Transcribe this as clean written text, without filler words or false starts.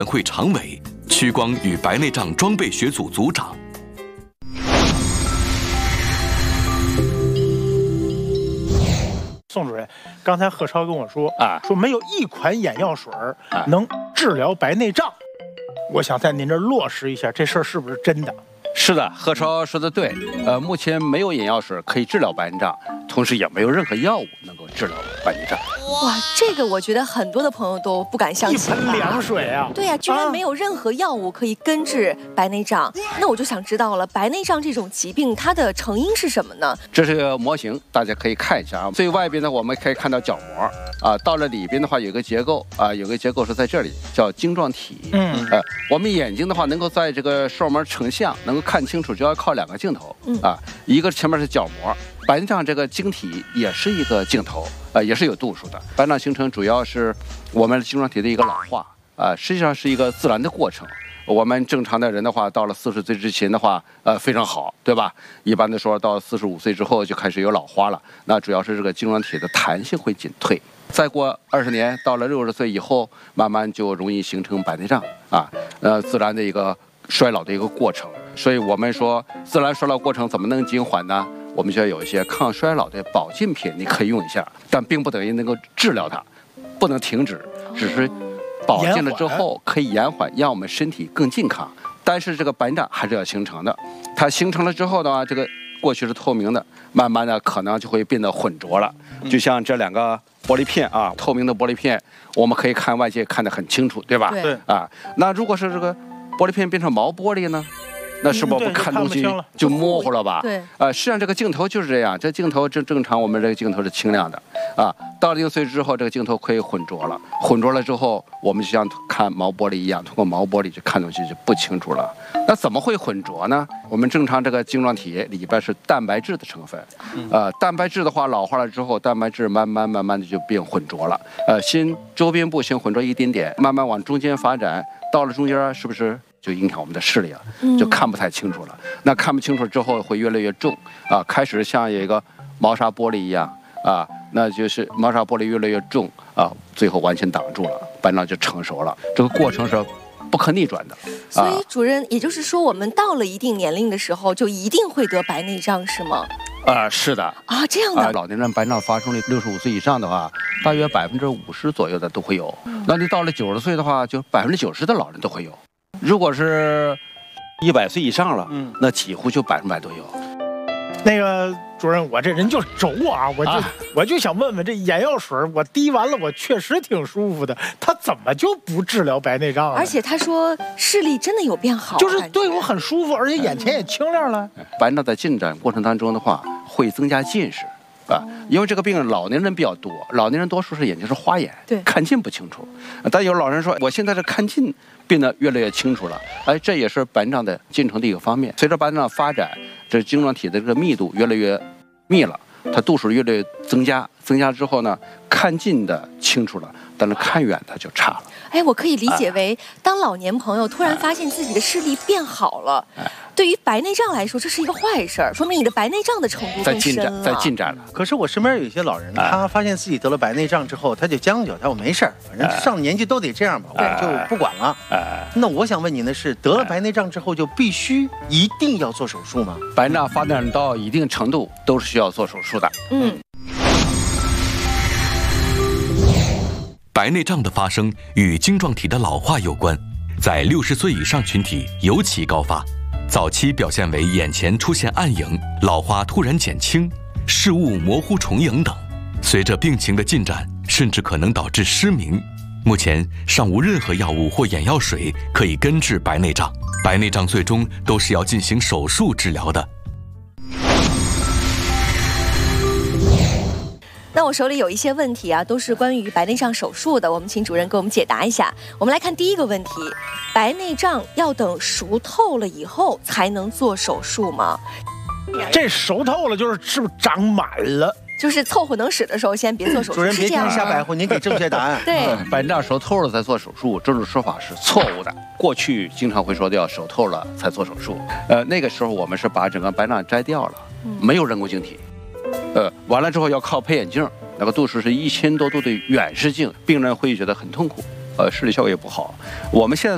会常委、屈光与白内障装备学组组长。 宋主任，刚才贺超跟我说说没有一款眼药水能治疗白内障，我想在您这儿落实一下，这事儿是不是真的？ 是的，贺超说的对。目前没有眼药水可以治疗白内障，同时也没有任何药物能够治疗白内障。 哇，这个我觉得很多的朋友都不敢相信。 一盆凉水啊！ 对呀，居然没有任何药物可以根治白内障。那我就想知道了，白内障这种疾病它的成因是什么呢？ 这是个模型，大家可以看一下啊。最外边呢，我们可以看到角膜啊，到了里边的话有个结构啊，有个结构是在这里，叫晶状体。我们眼睛的话能够在这个视网膜成像，能够看清楚，主要靠2个镜头啊，一个前面是角膜。白内障这个晶体也是一个镜头，也是有度数的。白内障形成主要是我们晶状体的一个老化，实际上是一个自然的过程。我们正常的人的话，到了40岁之前的话，非常好，对吧？一般的说，到45岁之后就开始有老花了。那主要是这个晶状体的弹性会减退。再过20年，到了60岁以后，慢慢就容易形成白内障啊，自然的一个衰老的一个过程。所以我们说，自然衰老过程怎么能减缓呢？我们需要有一些抗衰老的保健品，你可以用一下，但并不等于能够治疗它，不能停止，只是保健了之后可以延缓，让我们身体更健康。但是这个白内障还是要形成的，它形成了之后的话，这个过去是透明的，慢慢的可能就会变得浑浊了。就像这2个玻璃片啊，透明的玻璃片，我们可以看外界看得很清楚，对吧？ 对啊，那如果是这个玻璃片变成毛玻璃呢？那是不是我们看东西就模糊了吧？ 对， 实际上这个镜头就是这样，这镜头正常，我们这个镜头是清亮的啊。到了1个岁之后，这个镜头可以浑浊了，浑浊了之后，我们就像看毛玻璃一样，通过毛玻璃去看东西就不清楚了。那怎么会浑浊呢？我们正常这个晶状体里边是蛋白质的成分，蛋白质的话老化了之后，蛋白质慢慢的就变浑浊了，先周边部先浑浊一点点，慢慢往中间发展，到了中间是不是？就影响我们的视力了，就看不太清楚了。那看不清楚之后会越来越重啊，开始像有一个毛砂玻璃一样啊，那就是毛砂玻璃越来越重啊，最后完全挡住了，白内障就成熟了。这个过程是不可逆转的。 所以主任，也就是说，我们到了一定年龄的时候，就一定会得白内障，是吗？ 是的啊，这样的。 老年人白内障发生率65岁以上的话，大约50%左右的都会有。那你到了90岁的话，就90%的老人都会有。如果是100岁以上了，那几乎就100%都有。 那个主任，我这人就轴啊，我就想问问，这眼药水我滴完了，我确实挺舒服的，它怎么就不治疗白内障了？ 而且他说视力真的有变好， 就是对我很舒服，而且眼前也清亮了。 白内障在进展过程当中的话，会增加近视。因为这个病老年人比较多，老年人多数是眼睛是花眼， 对， 看近不清楚。但有老人说，我现在是看近变得越来越清楚了，这也是白内障的进程的一个方面。随着白内障发展，这晶状体的这个密度越来越密了，它度数越来越增加之后呢，看近的清楚了，但是看远的就差了。 我可以理解为，当老年朋友突然发现自己的视力变好了，对于白内障来说，这是一个坏事儿，说明你的白内障的程度更深了， 在进展了。 可是我身边有一些老人，他发现自己得了白内障之后，他就将就，他说没事儿，反正上了年纪都得这样吧，我就不管了。那我想问您的是，得了白内障之后就一定要做手术吗？ 白内障发展到一定程度都是需要做手术的。 白内障的发生与晶状体的老化有关，在60岁以上群体尤其高发。早期表现为眼前出现暗影、老花突然减轻、视物模糊重影等，随着病情的进展，甚至可能导致失明。目前尚无任何药物或眼药水可以根治白内障，白内障最终都是要进行手术治疗的。 那我手里有一些问题啊，都是关于白内障手术的，我们请主任给我们解答一下。我们来看第一个问题，白内障要等熟透了以后才能做手术吗？ 这熟透了是不是长满了？ 就是凑合能使的时候先别做手术。 主任别听瞎白话，您给正确答案。 对， 白内障熟透了再做手术，这种说法是错误的。过去经常会说要熟透了才做手术，那个时候我们是把整个白内障摘掉了，没有人工晶体。完了之后要靠配眼镜，那个度数是1000多度的远视镜，病人会觉得很痛苦，视力效果也不好。我们现在